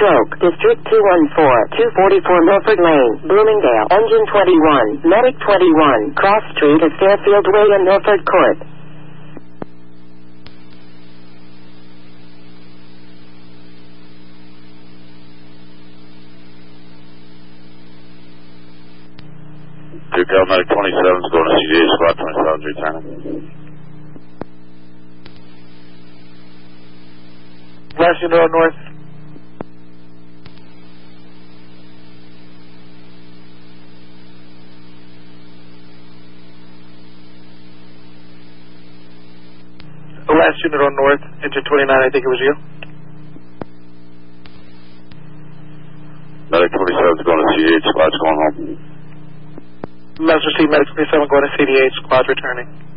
stroke. District 214, 244 Milford Lane, Bloomingdale. Engine 21, Medic 21, Cross Street at Fairfield Way and Milford Court. Duke Medic 27 is going to CDA Squad 27, returning. Last unit on north. Last unit on north, engine 29, I think it was you. Medic 27 is going to CDA Squad's going home. Master C, Medic 27 going to CDA Squad returning.